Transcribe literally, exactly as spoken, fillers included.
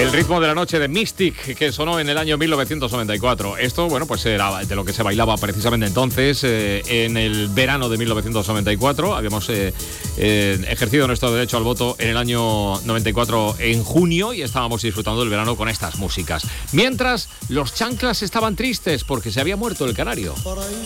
El ritmo de la noche de Mystic, que sonó en el año mil novecientos noventa y cuatro. Esto, bueno, pues era de lo que se bailaba precisamente entonces, eh, en el verano de mil novecientos noventa y cuatro. Habíamos eh, eh, ejercido nuestro derecho al voto en el año noventa y cuatro en junio y estábamos disfrutando del verano con estas músicas. Mientras, los chanclas estaban tristes porque se había muerto el canario.